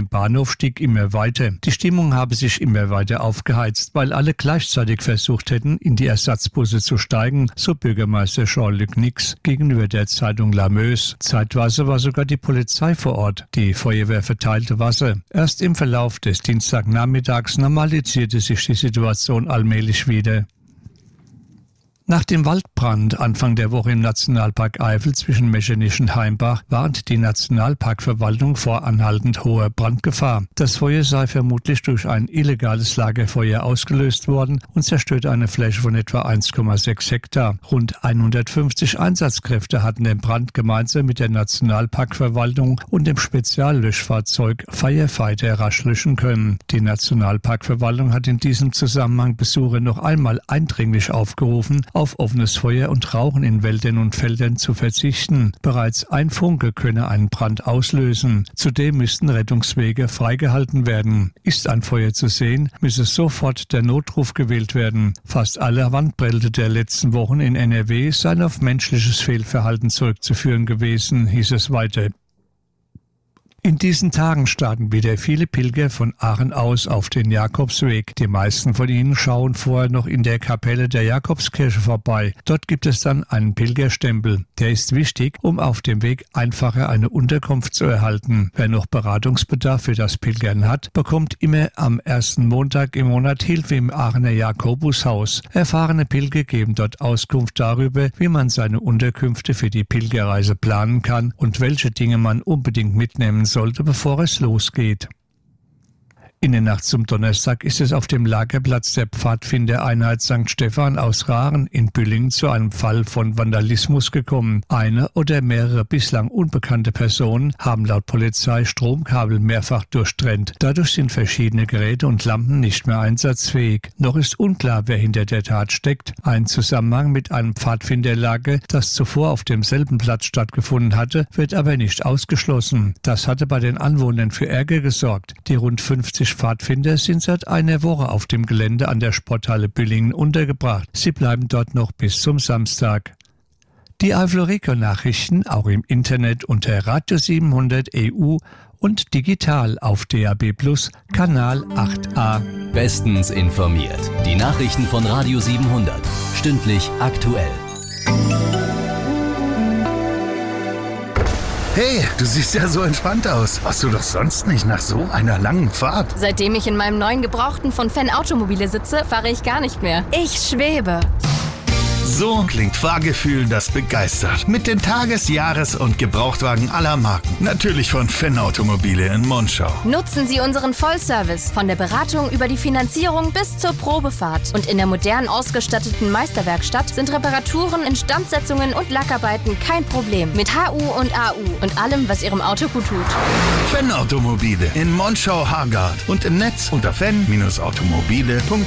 dem Bahnhof stieg immer weiter. Die Stimmung habe sich immer weiter aufgeheizt, weil alle gleichzeitig versucht hätten, in die Ersatzbusse zu steigen, so Bürgermeister Jean-Luc Nix gegenüber der Zeitung La Meuse. Zeitweise war sogar die Polizei vor Ort. Die Feuerwehr verteilte Wasser. Erst im Verlauf des Dienstagnachmittags normalisierte sich die Situation allmählich wieder. Nach dem Waldbrand Anfang der Woche im Nationalpark Eifel zwischen Mechernich und Heimbach warnt die Nationalparkverwaltung vor anhaltend hoher Brandgefahr. Das Feuer sei vermutlich durch ein illegales Lagerfeuer ausgelöst worden und zerstörte eine Fläche von etwa 1,6 Hektar. Rund 150 Einsatzkräfte hatten den Brand gemeinsam mit der Nationalparkverwaltung und dem Speziallöschfahrzeug Firefighter rasch löschen können. Die Nationalparkverwaltung hat in diesem Zusammenhang Besucher noch einmal eindringlich aufgerufen, auf offenes Feuer und Rauchen in Wäldern und Feldern zu verzichten. Bereits ein Funke könne einen Brand auslösen. Zudem müssten Rettungswege freigehalten werden. Ist ein Feuer zu sehen, müsse sofort der Notruf gewählt werden. Fast alle Waldbrände der letzten Wochen in NRW seien auf menschliches Fehlverhalten zurückzuführen gewesen, hieß es weiter. In diesen Tagen starten wieder viele Pilger von Aachen aus auf den Jakobsweg. Die meisten von ihnen schauen vorher noch in der Kapelle der Jakobskirche vorbei. Dort gibt es dann einen Pilgerstempel. Der ist wichtig, um auf dem Weg einfacher eine Unterkunft zu erhalten. Wer noch Beratungsbedarf für das Pilgern hat, bekommt immer am ersten Montag im Monat Hilfe im Aachener Jakobushaus. Erfahrene Pilger geben dort Auskunft darüber, wie man seine Unterkünfte für die Pilgerreise planen kann und welche Dinge man unbedingt mitnehmen sollte, bevor es losgeht. In der Nacht zum Donnerstag ist es auf dem Lagerplatz der Pfadfindereinheit St. Stephan aus Rahren in Büllingen zu einem Fall von Vandalismus gekommen. Eine oder mehrere bislang unbekannte Personen haben laut Polizei Stromkabel mehrfach durchtrennt. Dadurch sind verschiedene Geräte und Lampen nicht mehr einsatzfähig. Noch ist unklar, wer hinter der Tat steckt. Ein Zusammenhang mit einem Pfadfinderlager, das zuvor auf demselben Platz stattgefunden hatte, wird aber nicht ausgeschlossen. Das hatte bei den Anwohnern für Ärger gesorgt. Die rund 50 Pfadfinder sind seit einer Woche auf dem Gelände an der Sporthalle Büllingen untergebracht. Sie bleiben dort noch bis zum Samstag. Die Eifler Nachrichten auch im Internet unter Radio 700 EU und digital auf DAB+ Kanal 8a. Bestens informiert. Die Nachrichten von Radio 700. Stündlich aktuell. Hey, du siehst ja so entspannt aus. Warst du doch sonst nicht nach so einer langen Fahrt? Seitdem ich in meinem neuen Gebrauchten von Fan Automobile sitze, fahre ich gar nicht mehr. Ich schwebe. So klingt Fahrgefühl, das begeistert. Mit den Tages-, Jahres- und Gebrauchtwagen aller Marken. Natürlich von Fan Automobile in Monschau. Nutzen Sie unseren Vollservice von der Beratung über die Finanzierung bis zur Probefahrt. Und in der modern ausgestatteten Meisterwerkstatt sind Reparaturen, Instandsetzungen und Lackarbeiten kein Problem. Mit HU und AU und allem, was Ihrem Auto gut tut. Fan Automobile in Monschau-Hargard und im Netz unter fan-automobile.de.